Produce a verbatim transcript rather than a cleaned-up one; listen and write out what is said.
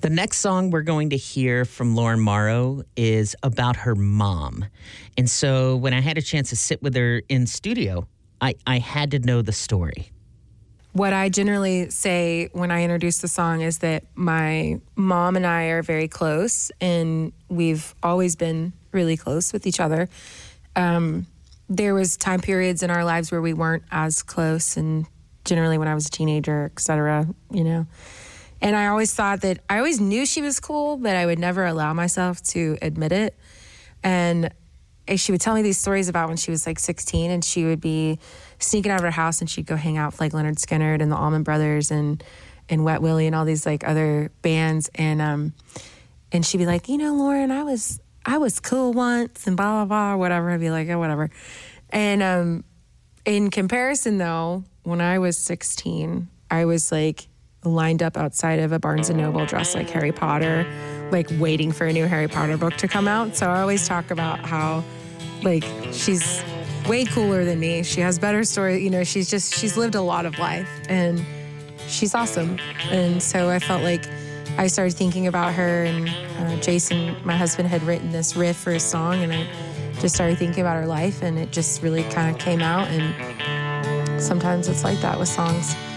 The next song we're going to hear from Lauren Morrow is about her mom. And so when I had a chance to sit with her in studio, I, I had to know the story. What I generally say when I introduce the song is that my mom and I are very close, and we've always been really close with each other. Um, there was time periods in our lives where we weren't as close, and generally when I was a teenager, et cetera, you know. And I always thought that, I always knew she was cool, but I would never allow myself to admit it. And she would tell me these stories about when she was like sixteen, and she would be sneaking out of her house and she'd go hang out with like Leonard Skinner and the Allman Brothers and and Wet Willie and all these like other bands. And um and she'd be like, you know, Lauren, I was I was cool once and blah blah blah or whatever. I'd be like, oh, whatever. And um in comparison though, when I was sixteen, I was like lined up outside of a Barnes and Noble dressed like Harry Potter, like waiting for a new Harry Potter book to come out. So I always talk about how like she's way cooler than me. She has better story, you know, she's just, she's lived a lot of life and she's awesome. And so I felt like I started thinking about her, and uh, Jason, my husband, had written this riff for a song, and I just started thinking about her life, and it just really kind of came out. And sometimes it's like that with songs.